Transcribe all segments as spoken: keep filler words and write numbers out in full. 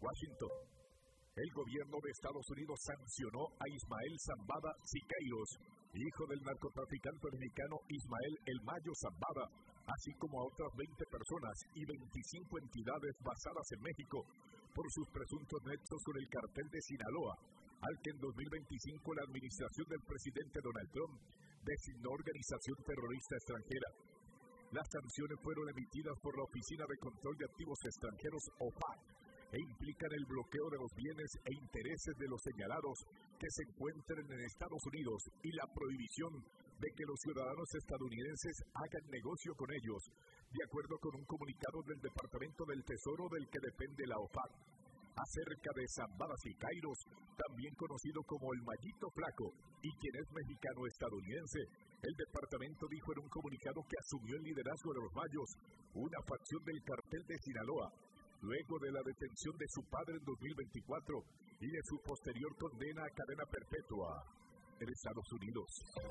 Washington. El gobierno de Estados Unidos sancionó a Ismael Zambada Siqueiros, hijo del narcotraficante mexicano Ismael El Mayo Zambada, así como a otras veinte personas y veinticinco entidades basadas en México, por sus presuntos nexos con el cartel de Sinaloa, al que en dos mil veinticinco la administración del presidente Donald Trump designó organización terrorista extranjera. Las sanciones fueron emitidas por la Oficina de Control de Activos Extranjeros, O F A C, e implican el bloqueo de los bienes e intereses de los señalados que se encuentren en Estados Unidos y la prohibición de que los ciudadanos estadounidenses hagan negocio con ellos, de acuerdo con un comunicado del Departamento del Tesoro del que depende la O F A C. Acerca de Zambada Siqueiros, también conocido como el Mayito Flaco, y quien es mexicano-estadounidense, el departamento dijo en un comunicado que asumió el liderazgo de los Mayos, una facción del cartel de Sinaloa, luego de la detención de su padre en dos mil veinticuatro y de su posterior condena a cadena perpetua en Estados Unidos.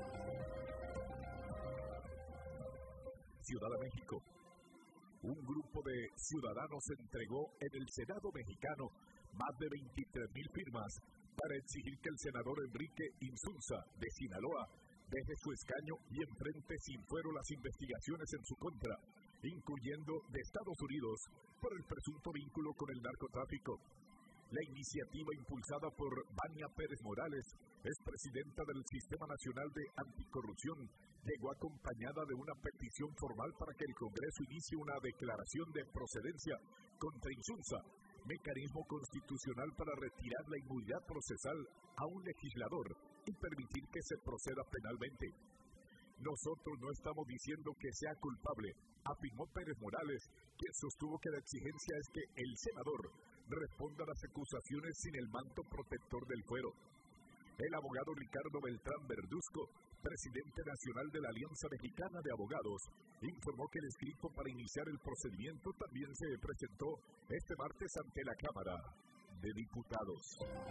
Ciudad de México. Un grupo de ciudadanos entregó en el Senado mexicano más de veintitrés mil firmas para exigir que el senador Enrique Insunza, de Sinaloa, deje su escaño y enfrente sin fuero las investigaciones en su contra, incluyendo de Estados Unidos, por el presunto vínculo con el narcotráfico. La iniciativa, impulsada por Vania Pérez Morales, es presidenta del Sistema Nacional de Anticorrupción, llegó acompañada de una petición formal para que el Congreso inicie una declaración de procedencia contra Insunza, mecanismo constitucional para retirar la inmunidad procesal a un legislador y permitir que se proceda penalmente. Nosotros no estamos diciendo que sea culpable, afirmó Pérez Morales, quien sostuvo que la exigencia es que el senador responda a las acusaciones sin el manto protector del fuero. El abogado Ricardo Beltrán Verduzco, presidente nacional de la Alianza Mexicana de Abogados, informó que el escrito para iniciar el procedimiento también se presentó este martes ante la Cámara de Diputados.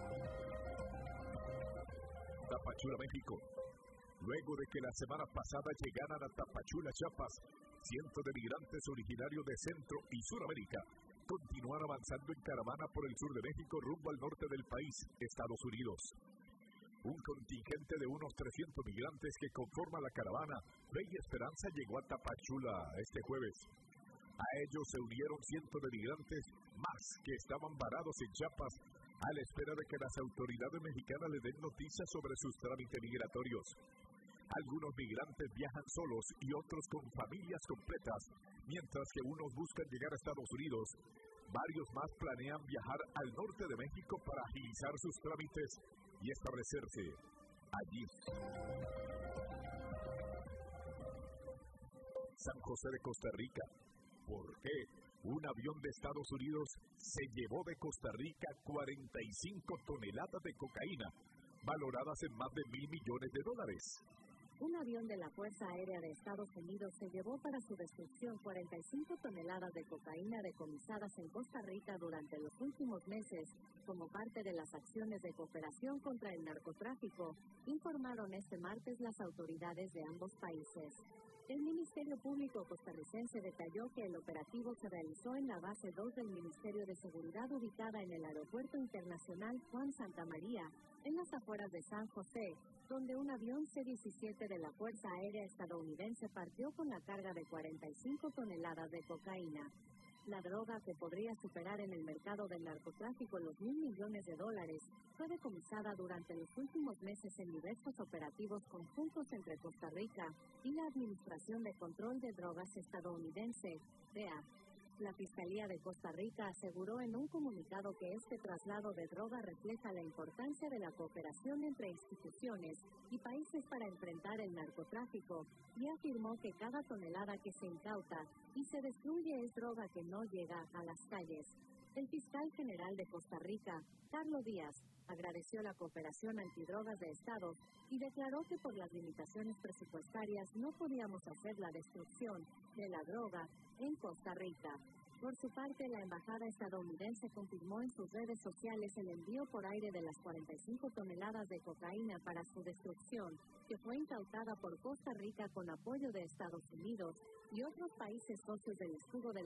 Tapachula, México. Luego de que la semana pasada llegaran a Tapachula, Chiapas, cientos de migrantes originarios de Centro y Suramérica continúan avanzando en caravana por el sur de México rumbo al norte del país, Estados Unidos. Un contingente de unos trescientos migrantes que conforman la caravana Fe y Esperanza llegó a Tapachula este jueves. A ellos se unieron cientos de migrantes más que estaban varados en Chiapas a la espera de que las autoridades mexicanas les den noticias sobre sus trámites migratorios. Algunos migrantes viajan solos y otros con familias completas, mientras que unos buscan llegar a Estados Unidos. Varios más planean viajar al norte de México para agilizar sus trámites y establecerse allí. San José de Costa Rica. ¿Por qué un avión de Estados Unidos se llevó de Costa Rica cuarenta y cinco toneladas de cocaína, valoradas en más de mil millones de dólares? Un avión de la Fuerza Aérea de Estados Unidos se llevó para su destrucción cuarenta y cinco toneladas de cocaína decomisadas en Costa Rica durante los últimos meses, como parte de las acciones de cooperación contra el narcotráfico, informaron este martes las autoridades de ambos países. El Ministerio Público costarricense detalló que el operativo se realizó en la base dos del Ministerio de Seguridad ubicada en el Aeropuerto Internacional Juan Santamaría, en las afueras de San José, donde un avión C diecisiete de la Fuerza Aérea estadounidense partió con la carga de cuarenta y cinco toneladas de cocaína. La droga, que podría superar en el mercado del narcotráfico los mil millones de dólares, fue decomisada durante los últimos meses en diversos operativos conjuntos entre Costa Rica y la Administración de Control de Drogas estadounidense, D E A. La Fiscalía de Costa Rica aseguró en un comunicado que este traslado de droga refleja la importancia de la cooperación entre instituciones y países para enfrentar el narcotráfico, y afirmó que cada tonelada que se incauta y se destruye es droga que no llega a las calles. El fiscal general de Costa Rica, Carlos Díaz, agradeció la cooperación antidrogas de Estados y declaró que por las limitaciones presupuestarias no podíamos hacer la destrucción de la droga en Costa Rica. Por su parte, la embajada estadounidense confirmó en sus redes sociales el envío por aire de las cuarenta y cinco toneladas de cocaína para su destrucción, que fue incautada por Costa Rica con apoyo de Estados Unidos y otros países socios del escudo de la